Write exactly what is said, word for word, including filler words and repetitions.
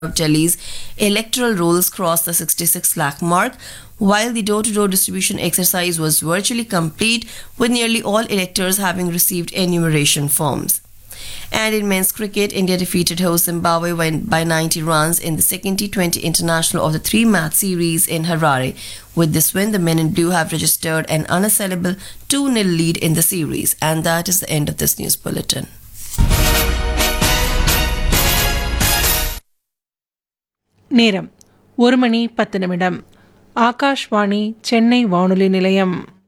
of Delhi's electoral rolls crossed the sixty-six lakh mark, while the door-to-door distribution exercise was virtually complete, with nearly all electors having received enumeration forms. And in men's cricket, India defeated host Zimbabwe by ninety runs in the second T twenty international of the three-match series in Harare. With this win, the men in blue have registered an unassailable two nil lead in the series. And that is the end of this news bulletin. நேரம் ஒரு மணி பத்து நிமிடம். ஆகாஷ்வாணி சென்னை வானொலி நிலையம்.